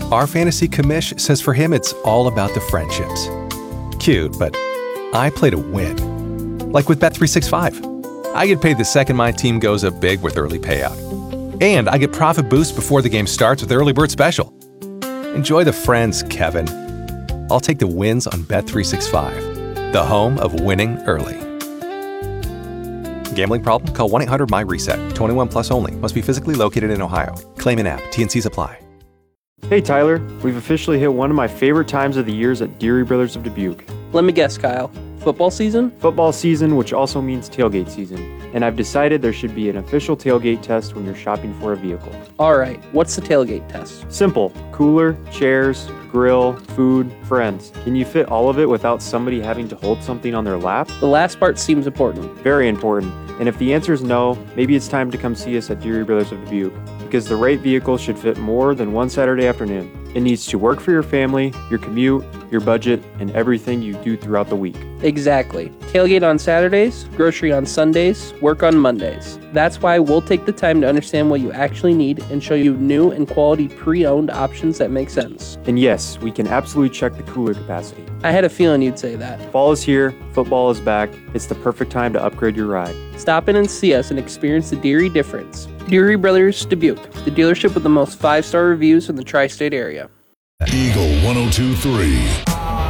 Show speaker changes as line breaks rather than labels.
Our fantasy commish says for him it's all about the friendships. Cute, but I play to win. Like with Bet365. I get paid the second my team goes up big with early payout. And I get profit boost before the game starts with Early Bird Special. Enjoy the friends, Kevin. I'll take the wins on Bet365, the home of winning early. Gambling problem? Call 1-800-MY-RESET. 21 plus only. Must be physically located in Ohio. Claim in app. T&Cs apply.
Hey Tyler, we've officially hit one of my favorite times of the years at Deary Brothers of Dubuque.
Let me guess, Kyle. Football season?
Football season, which also means tailgate season. And I've decided there should be an official tailgate test when you're shopping for a vehicle.
All right, what's the tailgate test?
Simple. Cooler, chairs, grill, food, friends. Can you fit all of it without somebody having to hold something on their lap?
The last part seems important.
Very important. And if the answer is no, maybe it's time to come see us at Deary Brothers of Dubuque, because the right vehicle should fit more than one Saturday afternoon. It needs to work for your family, your commute, your budget, and everything you do throughout the week.
Exactly. Tailgate on Saturdays, grocery on Sundays, work on Mondays. That's why we'll take the time to understand what you actually need and show you new and quality pre-owned options that make sense.
And yes, we can absolutely check the cooler capacity.
I had a feeling you'd say that.
Fall is here, football is back. It's the perfect time to upgrade your ride.
Stop in and see us and experience the Deary difference. Deary Brothers Dubuque, the dealership with the most 5-star reviews in the tri-state area.
Eagle 102.3.